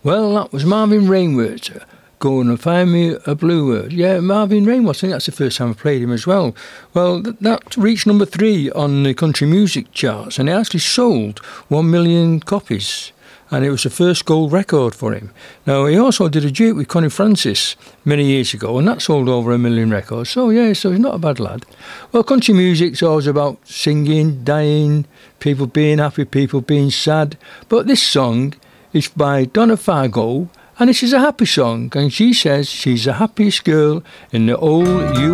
Well, that was Marvin Rainwater. Go and find me a bluebird. Yeah, Marvin Rainwater. I think that's the first time I played him as well. Well, that reached number 3 on the country music charts, and it actually sold 1 million copies. And it was the first gold record for him. Now, he also did a duet with Connie Francis many years ago, and that sold over 1 million records. So, yeah, so he's not a bad lad. Well, country music's always about singing, dying, people being happy, people being sad. But this song is by Donna Fargo, and this is a happy song, and she says she's the happiest girl in the whole